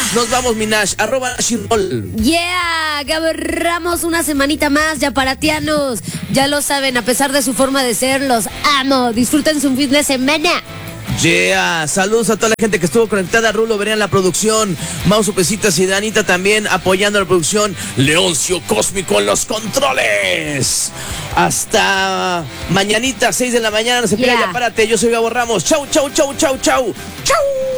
Nos vamos, Minash. @Nashirol. Yeah, Gabo Ramos, una semanita más, ya paratianos. Ya lo saben, a pesar de su forma de ser, los amo. Disfruten su fin de semana. Yeah, saludos a toda la gente que estuvo conectada. Rulo Vería en la producción, Mauso Pesitas y Danita también apoyando la producción. Leoncio Cósmico en los controles. Hasta mañanita, 6 de la mañana. No se pierda, ya párate. Yo soy Gabo Ramos. Chau, chau, chau, chau, chau. Chau.